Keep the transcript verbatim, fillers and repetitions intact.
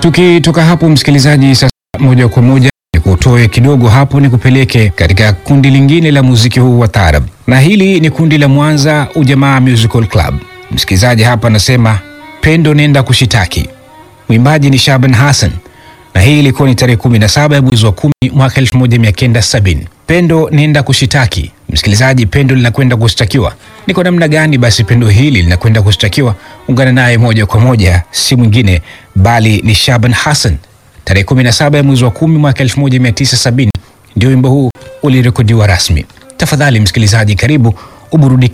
Tukitoka hapo msikilizaji, sasa moja kwa moja nikutoe kidogo hapo nikupeleke katika kundi lingine la muziki huu wa taarab, na hili ni kundi la Mwanza Ujamaa Musical Club. Msikilizaji hapa anasema Pendo Nenda Kushitaki, mwimbaji ni Shaban Hassan, na hii ilikuwa ni tarehe kumi na saba ya mwezi wa kumi mwaka elfu moja mia kenda sabini. Pendo Nenda Kushitaki. Msikilizaji, pendo linakwenda kushtakiwa. Ni kwa namna gani basi pendo hili linakwenda kushtakiwa? Ungana naye moja kwa moja, si mwingine bali ni Shaban Hassan. Tarehe kumi na saba ya mwezi wa kumi mwaka elfu moja mia tisa sabini ndio wimbo huu ulirekodiwa rasmi. Tafadhali msikilizaji, karibu uburudike.